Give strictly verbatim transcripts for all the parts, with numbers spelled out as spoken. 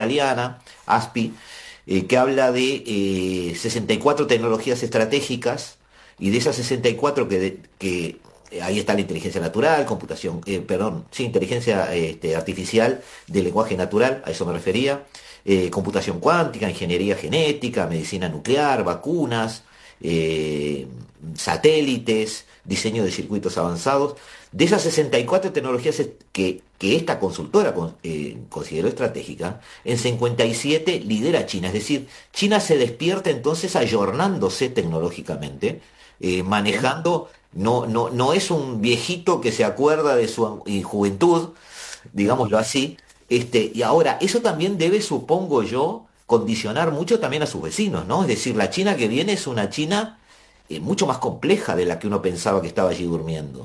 italiana, ASPI, eh, que habla de eh, sesenta y cuatro tecnologías estratégicas, y de esas sesenta y cuatro que, de- que eh, ahí está la inteligencia natural, computación, eh, perdón, sí, inteligencia este, artificial de lenguaje natural, a eso me refería, eh, computación cuántica, ingeniería genética, medicina nuclear, vacunas, eh, satélites, diseño de circuitos avanzados. De esas sesenta y cuatro tecnologías es- que, que esta consultora con- eh, consideró estratégica, en cincuenta y siete lidera China. Es decir, China se despierta entonces ayornándose tecnológicamente, eh, Bien. manejando, no, no, no es un viejito que se acuerda de su eh, juventud, digámoslo así. Este, y ahora, eso también debe, supongo yo, condicionar mucho también a sus vecinos, ¿no? Es decir, la China que viene es una China eh, mucho más compleja de la que uno pensaba que estaba allí durmiendo.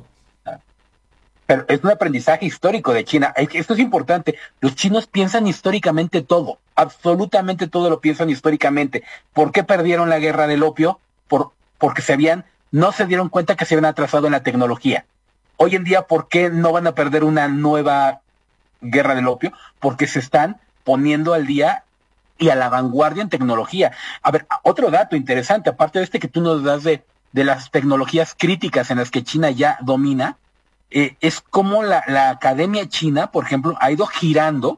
Pero es un aprendizaje histórico de China. Es que esto es importante. Los chinos piensan históricamente todo. Absolutamente todo lo piensan históricamente. ¿Por qué perdieron la guerra del opio? Por, porque se habían, no se dieron cuenta que se habían atrasado en la tecnología. Hoy en día, ¿por qué no van a perder una nueva guerra del opio? Porque se están poniendo al día y a la vanguardia en tecnología. A ver, otro dato interesante, aparte de este que tú nos das de, de las tecnologías críticas en las que China ya domina, eh, es como la, la academia china, por ejemplo, ha ido girando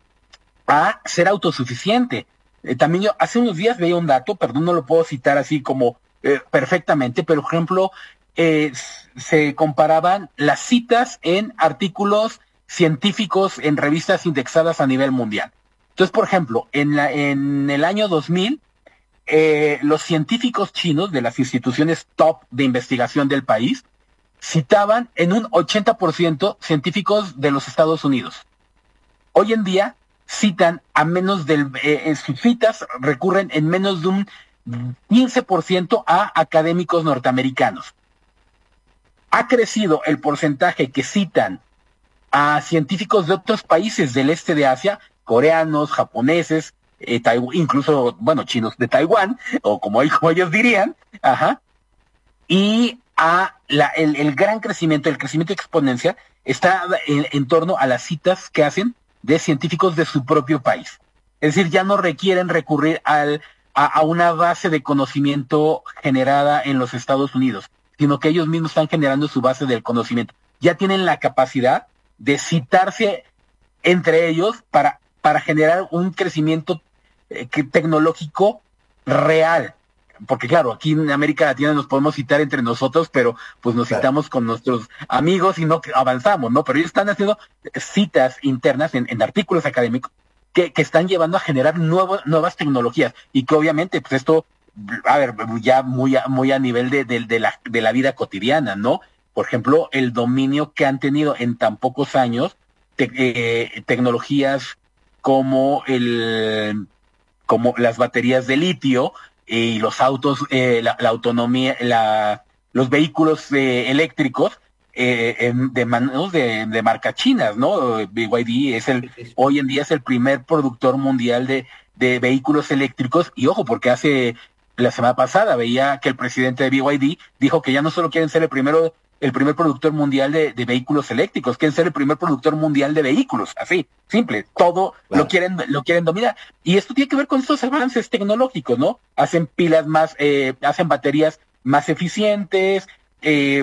a ser autosuficiente. Eh, también yo hace unos días veía un dato, perdón, no lo puedo citar así como eh, perfectamente, pero por ejemplo, eh, se comparaban las citas en artículos científicos en revistas indexadas a nivel mundial. Entonces, por ejemplo, en, la, en el año dos mil, eh, los científicos chinos de las instituciones top de investigación del país citaban en un ochenta por ciento científicos de los Estados Unidos. Hoy en día citan a menos del, eh, en sus citas recurren en menos de un quince por ciento a académicos norteamericanos. Ha crecido el porcentaje que citan a científicos de otros países del este de Asia, coreanos, japoneses, eh, Taiw- incluso, bueno, chinos de Taiwán, o como, como ellos dirían, ajá, y a la, el, el, gran crecimiento, el crecimiento exponencial, está en, en torno a las citas que hacen de científicos de su propio país. Es decir, ya no requieren recurrir al, a, a una base de conocimiento generada en los Estados Unidos, sino que ellos mismos están generando su base del conocimiento. Ya tienen la capacidad de citarse entre ellos para, para generar un crecimiento eh, que, tecnológico real. Porque claro, aquí en América Latina nos podemos citar entre nosotros, pero pues nos Claro. citamos con nuestros amigos y no avanzamos, ¿no? Pero ellos están haciendo citas internas en, en artículos académicos que, que están llevando a generar nuevo, nuevas tecnologías y que obviamente pues esto, a ver, ya muy a, muy a nivel de, de, de, la, de la vida cotidiana, ¿no? Por ejemplo, el dominio que han tenido en tan pocos años te, eh, tecnologías como el como las baterías de litio y los autos, eh, la, la, autonomía, la, los vehículos eh, eléctricos eh, de manos de, de marca chinas, ¿no? B Y D es el, Sí, sí, sí. hoy en día es el primer productor mundial de, de vehículos eléctricos y ojo, porque hace la semana pasada veía que el presidente de B Y D dijo que ya no solo quieren ser el primero el primer productor mundial de, de vehículos eléctricos, quieren ser el primer productor mundial de vehículos, así, simple, todo lo Claro. quieren, lo quieren dominar. Y esto tiene que ver con estos avances tecnológicos, ¿no? Hacen pilas más, eh, hacen baterías más eficientes, eh,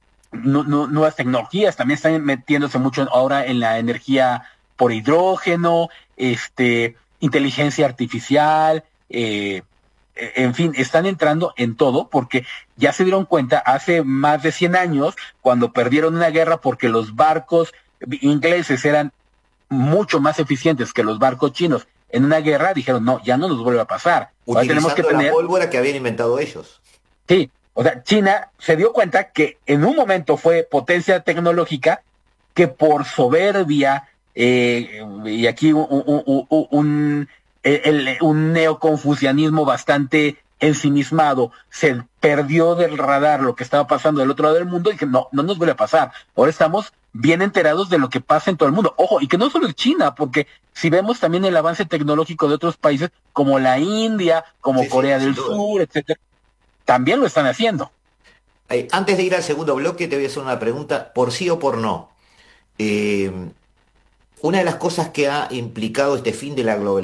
nu nu nuevas tecnologías, también están metiéndose mucho ahora en la energía por hidrógeno, este, inteligencia artificial, eh, en fin, están entrando en todo porque ya se dieron cuenta hace más de cien años cuando perdieron una guerra porque los barcos ingleses eran mucho más eficientes que los barcos chinos en una guerra, dijeron, no, ya no nos vuelve a pasar. Ahora tenemos que Utilizando la tener, pólvora que habían inventado ellos. sí, o sea, China se dio cuenta que en un momento fue potencia tecnológica que por soberbia, eh, y aquí un, un, un, un, el, un neoconfucianismo bastante ensimismado, se perdió del radar lo que estaba pasando del otro lado del mundo y que no, no nos vuelve a pasar. Ahora estamos bien enterados de lo que pasa en todo el mundo. Ojo, y que no solo es China, porque si vemos también el avance tecnológico de otros países como la India, como Sí, sí, Corea sin del duda. Sur, etcétera, también lo están haciendo. Eh, antes de ir al segundo bloque, te voy a hacer una pregunta, por sí o por no. Eh, una de las cosas que ha implicado este fin de la globalización